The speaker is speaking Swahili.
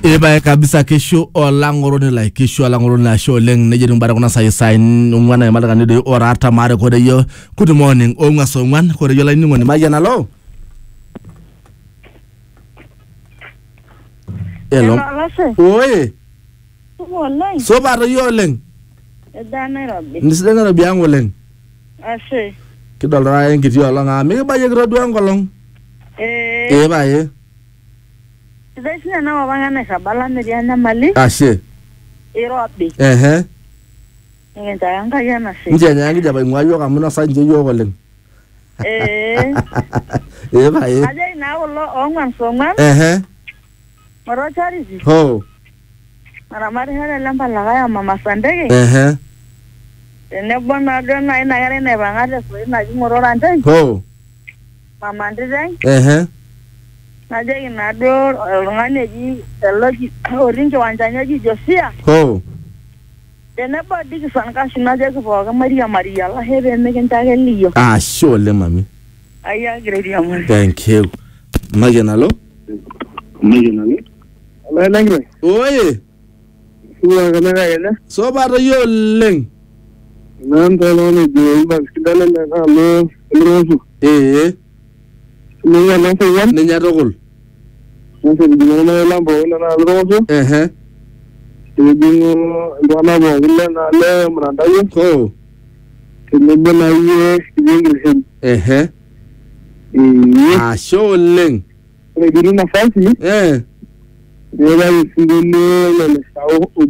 Eba kabisa kesho olangoroni la kesho olangoroni la show leng nejeru mbara kuna sai ngwana ya malaga nido ora ata mare ko de yo good morning o nga so ngwan ko de yo la ni ngoni magana lo Hello oye so ba yo leng Nisle Nairobi ango leng Ase kidol ra en kiti yo nga mi ba ye gradu angolong ba ye Desina na wabanga sabala mediana mali. Ashe. Irobi. Ngenta yanga yana se. Njenya yangi jaba ngwayo kamuna sanje yo goleng. Ba ye. Aje na wolo ongwan songwan. Maro charizi. Ho. Mara mari hale lamba laga ya mama sandege. Ne bona dona ina yare ne bangade so ina jimoro rante. Ho. Mama ndizai. Naje inado ngane ji teloji oringe wanjanya ji Josia ho denebo digi sanka shinaje ko ga Maria la hebe meken tage liyo shole mami aya gredi amon thank you magenalo ala langre oye suwa kana ga so ba yo leng nan tolo ni jo ba skidala na lo rosu Nenya nasa yan? Nenya rogol. Nasa bingo na lang bo na roso. Bingo na bo wala na le mranda yo. Ko. Kinebe na ye English. Show leng. Pero na fancy. Era single na sao